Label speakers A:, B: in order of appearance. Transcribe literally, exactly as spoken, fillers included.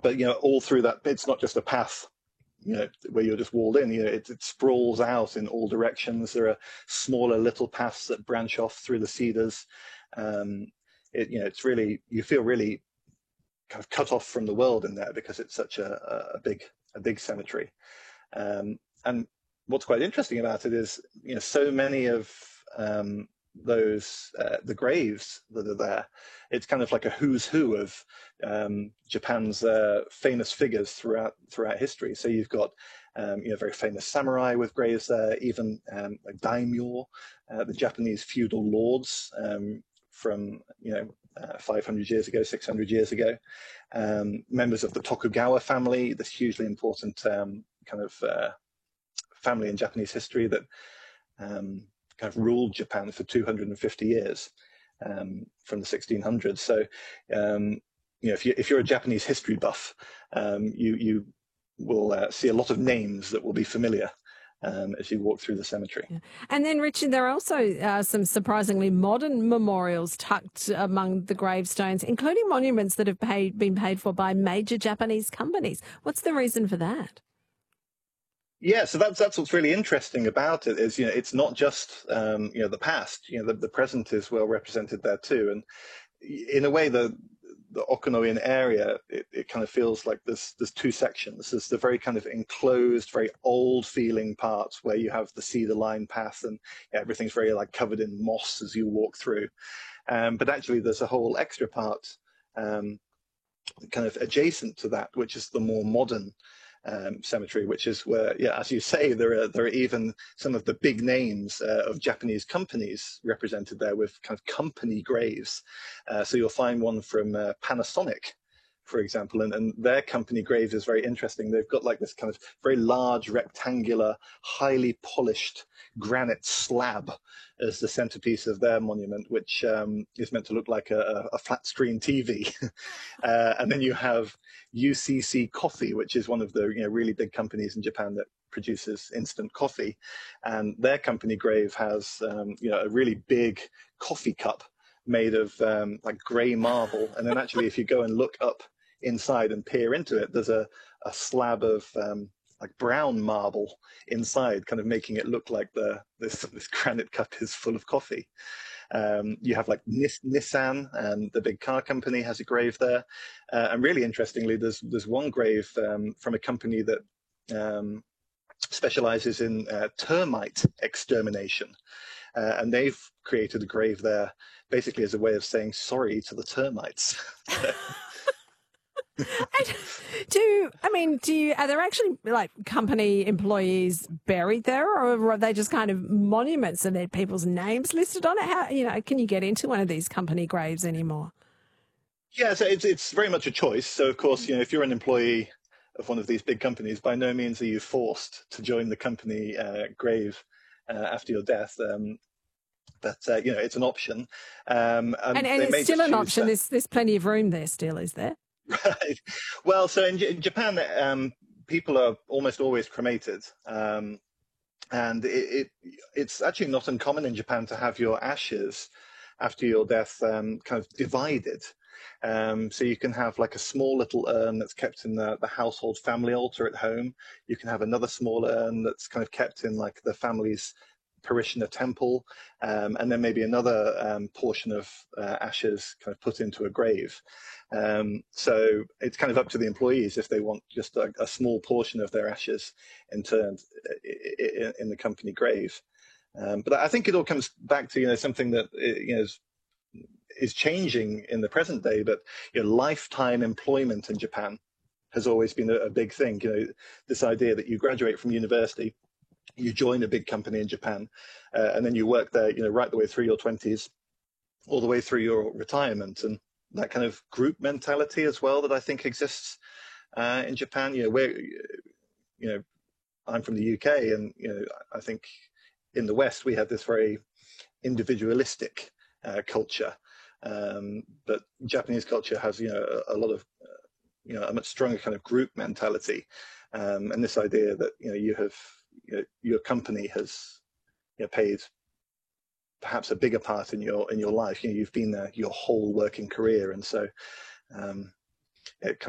A: but you know, all through that, it's not just a path, you know, where you're just walled in. You know, it, it sprawls out in all directions. There are smaller little paths that branch off through the cedars. Um, it, you know, it's really, you feel really kind of cut off from the world in there because it's such a, a big, a big cemetery. Um, and what's quite interesting about it is, you know, so many of um, those uh, the graves that are there, it's kind of like a who's who of um, Japan's uh, famous figures throughout throughout history. So you've got um, you know, very famous samurai with graves there, even um, like daimyo, uh, the Japanese feudal lords um, from you know uh, five hundred years ago, six hundred years ago, um, members of the Tokugawa family, this hugely important um, kind of uh, family in Japanese history that um, kind of ruled Japan for two hundred fifty years, um, from the sixteen hundreds. So, um, you know, if you if you're a Japanese history buff, um, you you will uh, see a lot of names that will be familiar um, as you walk through the cemetery.
B: Yeah. And then, Richard, there are also uh, some surprisingly modern memorials tucked among the gravestones, including monuments that have paid, been paid for by major Japanese companies. What's the reason for that?
A: Yeah, so that's that's what's really interesting about it is, you know, it's not just um, you know, the past. You know, the, the present is well represented there too, and in a way, the the Okanoyan area, it, it kind of feels like there's there's two sections. There's the very kind of enclosed, very old feeling parts where you have the cedar line path and yeah, everything's very like covered in moss as you walk through. Um, but actually, there's a whole extra part um, kind of adjacent to that, which is the more modern Um, cemetery, which is where, yeah, as you say, there are there are even some of the big names uh, of Japanese companies represented there with kind of company graves. Uh, so you'll find one from uh, Panasonic, for example, and, and their company grave is very interesting. They've got like this kind of very large, rectangular, highly polished granite slab as the centerpiece of their monument, which um, is meant to look like a, a flat screen T V. uh, and then you have U C C Coffee, which is one of the you know really big companies in Japan that produces instant coffee, and their company grave has um, you know a really big coffee cup made of um, like grey marble, and then actually if you go and look up inside and peer into it, there's a, a slab of um, like brown marble inside, kind of making it look like the this this granite cup is full of coffee. Um, you have like Nis- Nissan, and the big car company has a grave there. Uh, and really interestingly, there's there's one grave um, from a company that um, specializes in uh, termite extermination. Uh, and they've created a grave there basically as a way of saying sorry to the termites. So,
B: And do I mean, do you, are there actually like company employees buried there, or are they just kind of monuments and there are people's names listed on it? How, you know, can you get into one of these company graves anymore?
A: yeah, so it's it's very much a choice. So of course, you know, if you're an employee of one of these big companies, by no means are you forced to join the company uh, grave uh, after your death. Um, but uh, you know, it's an option, um, and
B: And and
A: they
B: it's
A: may
B: still
A: just
B: an
A: choose
B: option.
A: to.
B: There's there's plenty of room there still, is there?
A: Right. Well, so in, in Japan, um, people are almost always cremated. Um, and it, it it's actually not uncommon in Japan to have your ashes after your death um, kind of divided. Um, so you can have like a small little urn that's kept in the, the household family altar at home. You can have another small urn that's kind of kept in like the family's parishioner temple, um, and then maybe another um, portion of uh, ashes kind of put into a grave. Um, so it's kind of up to the employees if they want just a, a small portion of their ashes interned in, in the company grave. Um, but I think it all comes back to you know something that you know is, is changing in the present day. But you know, lifetime employment in Japan has always been a, a big thing. You know, this idea that you graduate from university, you join a big company in Japan, uh, and then you work there, you know, right the way through your twenties, all the way through your retirement, and that kind of group mentality as well that I think exists uh, in Japan. You know, where you know, I'm from the U K, and you know, I think in the West we have this very individualistic uh, culture, um, but Japanese culture has you know a, a lot of uh, you know a much stronger kind of group mentality, um, and this idea that you know you have you know, your company has you know, paid perhaps a bigger part in your in your life. You know, you've been there your whole working career, and so um, it